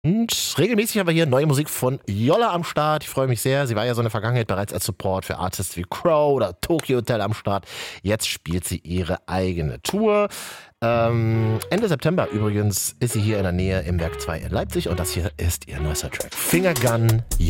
Und regelmäßig haben wir hier neue Musik von Jolla am Start. Ich freue mich sehr. Sie war ja so in der Vergangenheit bereits als Support für Artists wie Crow oder Tokyo Hotel am Start. Jetzt spielt sie ihre eigene Tour. Ende September übrigens ist sie hier in der Nähe im Werk 2 in Leipzig und das hier ist ihr neuester Track. Fingergun